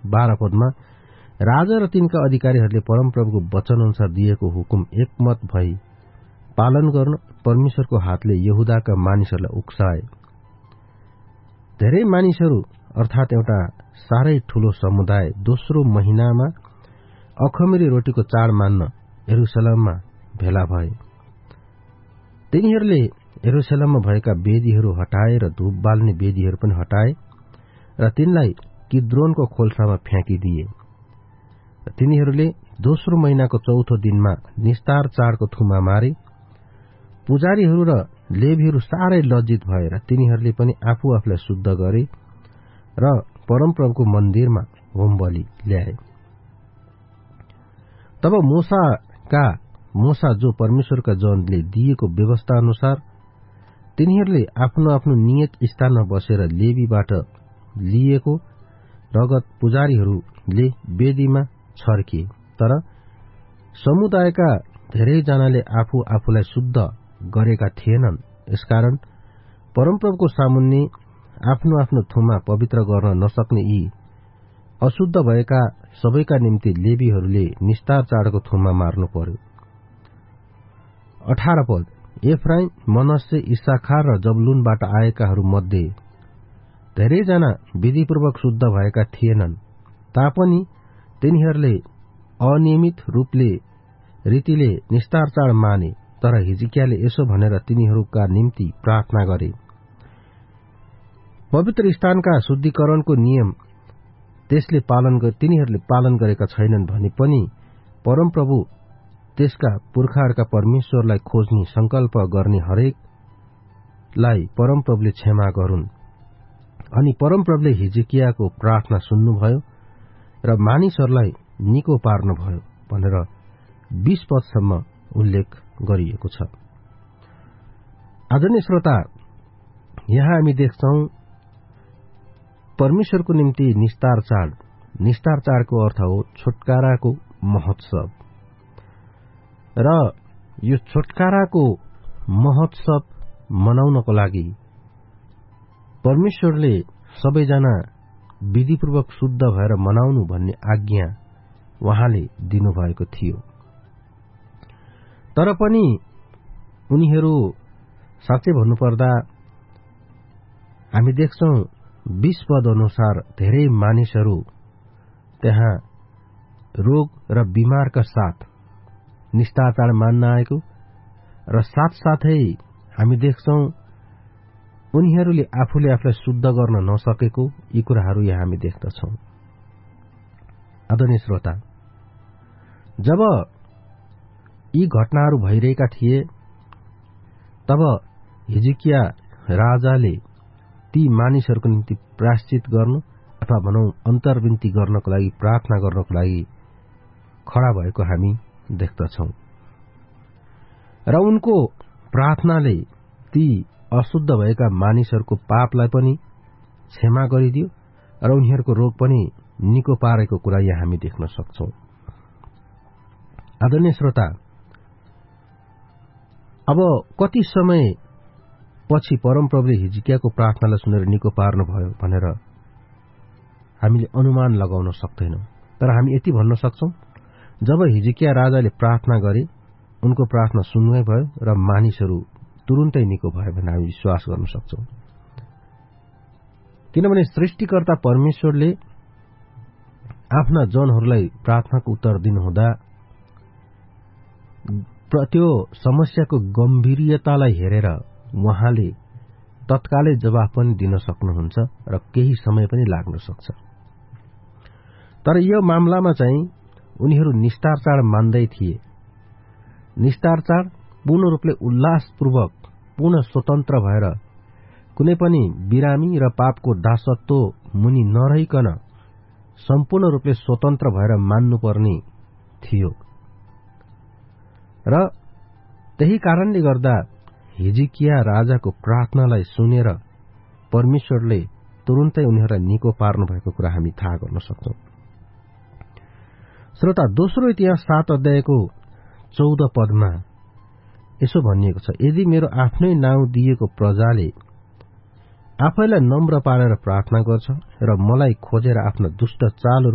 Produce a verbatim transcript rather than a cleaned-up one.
बाह्र पदमा राजा र तिनका अधिकारीहरूले परमप्रभुको वचन अनुसार दिएको हुकुम एकमत भई पालन गर्न परमेश्वरको हातले यहूदाका मानिसहरूलाई उक्साए। धेरै मानिसहरू अर्थात एउटा साह्रै ठूलो समुदाय दोस्रो महिनामा अखमिरी रोटीको चाड मान्न यरुशलेममा भेला भए। तिनीहरूले यरुशलेममा भएका वेदीहरू हटाए र धूप बाल्ने वेदीहरू पनि हटाए र तिनलाई किद्रोनको खोल्सामा फ्याँकिदिए। तिनीहरूले दोस्रो महिनाको चौथो दिनमा निस्तार चाडको थुमा मारे। पुजारीहरू र लेवीहरू साह्रै लज्जित भए र तिनीहरूले पनि आफू आफूलाई शुद्ध गरे र परमप्रभुको मन्दिरमा होम बलि ल्याए। तब मोसाका मोसा जो परमेश्वरका जनले दिएको व्यवस्था अनुसार तिनीहरूले आफ्नो आफ्नो नियत स्थानमा बसेर लेवीबाट लिएको रगत पुजारीहरूले वेदीमा छर्किए। तर समुदायका धेरैजनाले आफू आफूलाई शुद्ध गरेका थिएनन्। यसकारण परमप्रभुको सामुन्ने आफ्नो आफ्नो थुमा पवित्र गर्न नसक्ने यी अशुद्ध भएका सबैका निम्ति लेवीहरूले निस्तार चाडको थुमा मार्नु पर्यो। अठार पद एफ्राइम, मनश्शे, इस्साखार र जबलुनबाट आएकाहरू मध्ये धेरैजना विधिपूर्वक शुद्ध भएका थिएनन् तापनि तिनीहरूले अनियमित रूपले रीतिले निस्तार चाड माने। तर हिजकियाले यसो भनेर तिनीहरूका निम्ति प्रार्थना गरे, पवित्र स्थानका शुद्धिकरणको नियम त्यसले पालन तिनीहरूले पालन गरेका छैनन् भने पनि परमप्रभु त्यसका पुर्खाहरूका परमेश्वरलाई खोज्ने संकल्प गर्ने हरेकलाई परमप्रभुले क्षमा गरून्। अनि परमप्रभुले हिजकियाको प्रार्थना सुन्नुभयो र मानिसहरूलाई निको पार्नुभयो भनेर बीस पदसम्म उल्लेख गरिएको छ। आदरणीय श्रोता, यहाँ हामी देख्छौं परमेश्वरको निम्ति निस्तार चाड। निस्तार चाडको अर्थ हो छुटकाराको महोत्सव र यो छुटकाराको महोत्सव मनाउनको लागि परमेश्वरले सबैजना विधिपूर्वक शुद्ध भएर मनाउनु भन्ने आज्ञा उहाँले दिनुभएको थियो। तर पनि उनीहरू साँच्चै भन्नुपर्दा हामी देख्छौं बीस पद अनुसार धेरै मानिसहरू त्यहाँ रोग र बिमारका साथ निस्तार चाड मान्न आएको र साथसाथै हामी देख्छौं उनीहरूले आफूले आफूलाई शुद्ध गर्न नसकेको यी कुराहरू यहाँ हामी देख्दछौं। आदरणीय श्रोता, जब यी घटनाहरू भइरहेका थिए तब हिजकिया राजाले ती मानिसहरूको निम्ति प्रायश्चित गर्नु अथवा भनौं अन्तर्विन्ती गर्नको लागि प्रार्थना गर्नको लागि खडा भएको हामी देख्दछौं र उनको प्रार्थनाले ती अशुद्ध भएका मानिसहरूको पापलाई पनि क्षमा गरिदियो र उनीहरूको रोग पनि निको पारेको कुरा यहाँ हामी देख्न सक्छौं। आदरणीय श्रोता, अब कति समय पछि परमप्रभुले हिजकियाको प्रार्थनालाई सुनेर निको पार्नुभयो भनेर हामीले अनुमान लगाउन सक्दैनौं। तर हामी यति भन्न सक्छौं, जब हिजकिया राजाले प्रार्थना गरे उनको प्रार्थना सुन्नै भयो र मानिसहरू तुरुन्तै निको भयो भने हामी विश्वास गर्न सक्छौं। किनभने सृष्टिकर्ता परमेश्वरले आफ्ना जनहरूलाई प्रार्थनाको उत्तर दिनुहुँदा त्यो समस्याको गम्भीरतालाई हेरेर उहाँले तत्कालै जवाफ पनि दिन सक्नुहुन्छ र केही समय पनि लाग्न सक्छ। तर यो मामलामा चाहिँ उनीहरू निस्तार चाड मान्दै थिए। निस्तार चाड पूर्ण रूपले उल्लासपूर्वक पूर्ण स्वतन्त्र भएर कुनै पनि बिरामी र पापको दासत्व मुनि नरहिकन सम्पूर्ण रूपले स्वतन्त्र भएर मान्नुपर्ने थियो र त्यही कारणले गर्दा हिजकिया राजाको प्रार्थनालाई सुनेर परमेश्वरले तुरुन्तै उनीहरूलाई निको पार्नु भएको कुरा हामी थाहा गर्न सक्छौं। श्रोता, दोस्रो इतिहास सात अध्यायको चौध पदमा यसो भनिएको छ, यदि मेरो आफ्नै नाउँ दिएको प्रजाले आफैलाई नम्र पारेर प्रार्थना गर्छ र मलाई खोजेर आफ्ना दुष्ट चालहरू